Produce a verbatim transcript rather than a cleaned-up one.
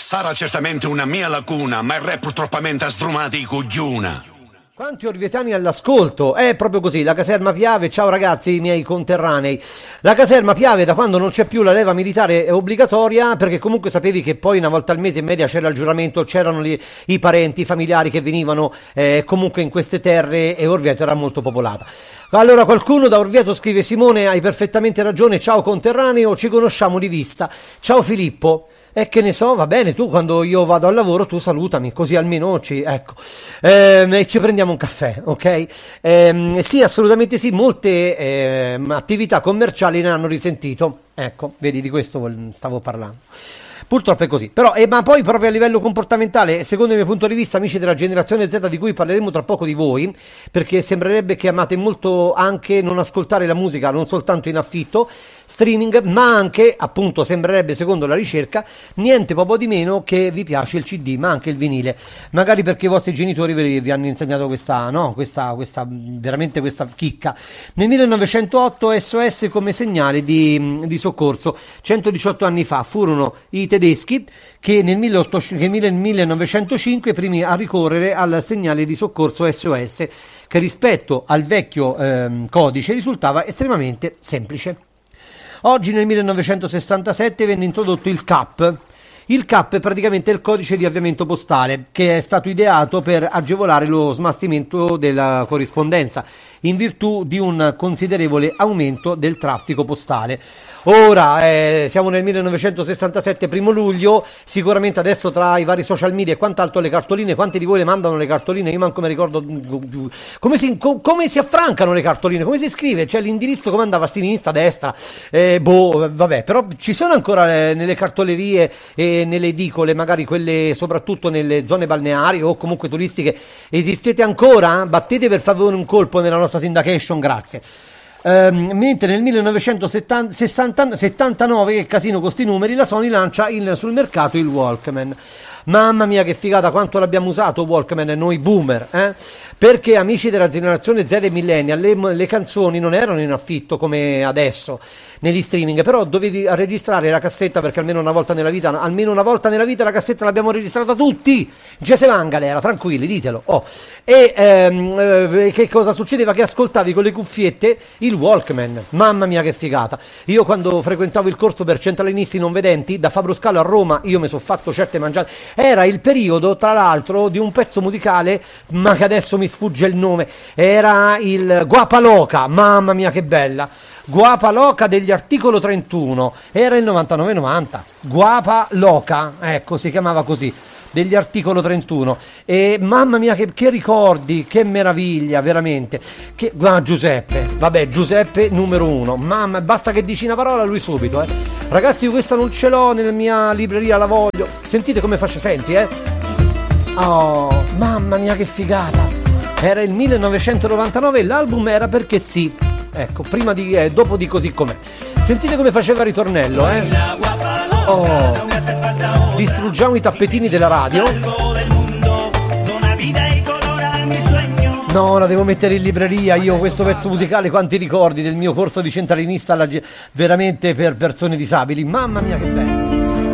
Sarà certamente una mia lacuna, ma il re purtroppamente ha sdrumati i cogliuna. Quanti orvietani all'ascolto, è proprio così, la caserma Piave, ciao ragazzi, i miei conterranei. La caserma Piave, da quando non c'è più la leva militare è obbligatoria, perché comunque sapevi che poi una volta al mese in media c'era il giuramento, c'erano gli, i parenti, i familiari che venivano eh, comunque in queste terre, e Orvieto era molto popolata. Allora qualcuno da Orvieto scrive: Simone, hai perfettamente ragione, ciao conterraneo, ci conosciamo di vista, ciao Filippo. E che ne so, va bene, tu quando io vado al lavoro tu salutami, così almeno ci, ecco, ehm, e ci prendiamo un caffè, ok? Ehm, sì, assolutamente sì, molte ehm, attività commerciali ne hanno risentito, ecco, vedi, di questo stavo parlando. Purtroppo è così, però, eh, ma poi proprio a livello comportamentale, secondo il mio punto di vista, amici della generazione Z, di cui parleremo tra poco di voi, perché sembrerebbe che amate molto anche non ascoltare la musica, non soltanto in affitto, streaming, ma anche, appunto, sembrerebbe secondo la ricerca, niente poco di meno che vi piace il C D, ma anche il vinile, magari perché i vostri genitori vi, vi hanno insegnato questa, no, questa, questa, veramente questa chicca. Nel millenovecentotto S O S come segnale di, di soccorso, centodiciotto anni fa furono i tedeschi che nel millenovecentocinque i primi a ricorrere al segnale di soccorso S O S, che rispetto al vecchio ehm, codice risultava estremamente semplice. Oggi nel millenovecentosessantasette venne introdotto il C A P. Il C A P è praticamente il codice di avviamento postale, che è stato ideato per agevolare lo smastimento della corrispondenza in virtù di un considerevole aumento del traffico postale. Ora eh, siamo nel millenovecentosessantasette, primo luglio, sicuramente adesso tra i vari social media e quant'altro le cartoline, quanti di voi le mandano le cartoline? Io manco mi ricordo come si, com, come si affrancano le cartoline, come si scrive, cioè l'indirizzo come andava, a sinistra, a destra, eh, boh, vabbè, però ci sono ancora eh, nelle cartolerie e nelle edicole, magari quelle soprattutto nelle zone balneari o comunque turistiche, esistete ancora? Battete per favore un colpo nella nostra syndication, grazie. Um, mentre nel millenovecentosettantanove, che casino con sti numeri, la Sony lancia il, sul mercato il Walkman. Mamma mia che figata, quanto l'abbiamo usato Walkman noi boomer, eh? Perché amici della generazione Z e millennial, le, le canzoni non erano in affitto come adesso negli streaming, però dovevi registrare la cassetta, perché almeno una volta nella vita almeno una volta nella vita la cassetta l'abbiamo registrata tutti, Gese Mangale era, tranquilli, ditelo. Oh. E ehm, eh, che cosa succedeva? Che ascoltavi con le cuffiette il Walkman. Mamma mia che figata. Io quando frequentavo il corso per centralinisti non vedenti da Fabro Scalo a Roma, io mi sono fatto certe mangiate. Era il periodo, tra l'altro, di un pezzo musicale, ma che adesso mi sfugge il nome, era il Guapa Loca, mamma mia che bella, Guapa Loca degli Articolo trentuno, era il novantanove novanta, Guapa Loca, ecco, si chiamava così, degli Articolo trentuno, e mamma mia che, che ricordi, che meraviglia, veramente, che, ah, Giuseppe, vabbè, Giuseppe numero uno, mamma, basta che dici una parola lui subito, eh. Ragazzi, questa non ce l'ho nella mia libreria, la voglio, sentite come faccio, senti, eh, oh, mamma mia che figata, era il millenovecentonovantanove, l'album era Perché sì, ecco, prima di, eh, dopo di Così com'è, sentite come faceva il ritornello, eh, oh, distruggiamo i tappetini della radio. No, la devo mettere in libreria io questo pezzo musicale, quanti ricordi del mio corso di centralinista alla, veramente per persone disabili, mamma mia che bello.